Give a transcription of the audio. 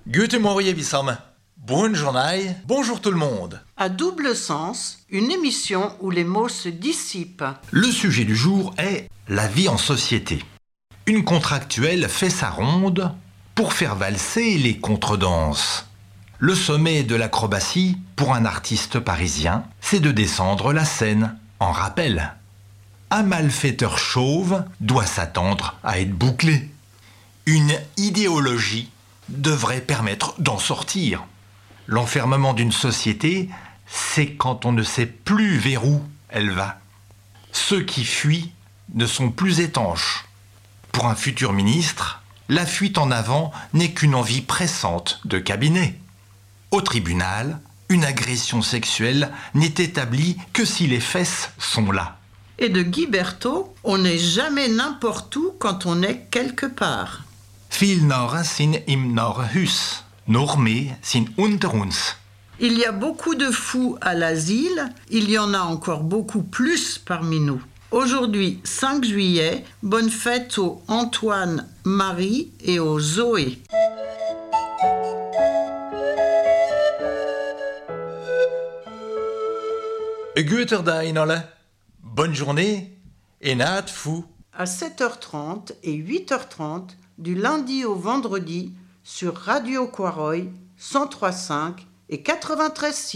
Guten Morgen, Wissam. Bonne journée, bonjour tout le monde. À double sens, une émission où les mots se dissipent. Le sujet du jour est la vie en société. Une contractuelle fait sa ronde pour faire valser les contredanses. Le sommet de l'acrobatie, pour un artiste parisien, c'est de descendre la scène en rappel. Un malfaiteur chauve doit s'attendre à être bouclé. Une idéologie devrait permettre d'en sortir. L'enfermement d'une société, c'est quand on ne sait plus vers où elle va. Ceux qui fuient ne sont plus étanches. Pour un futur ministre, la fuite en avant n'est qu'une envie pressante de cabinet. Au tribunal, une agression sexuelle n'est établie que si les fesses sont là. Et de Guy Berthaud, on n'est jamais n'importe où quand on est quelque part. Viel Norren sind im Norrhus, Normé sind unter uns. Il y a beaucoup de fous à l'asile, il y en a encore beaucoup plus parmi nous. Aujourd'hui, 5 juillet, bonne fête aux Antoine, Marie et aux Zoé. Guter dag, alle. Bonne journée et naat fou. À 7h30 et 8h30, du lundi au vendredi, sur Radio Quaroy, 103.5 et 93.6.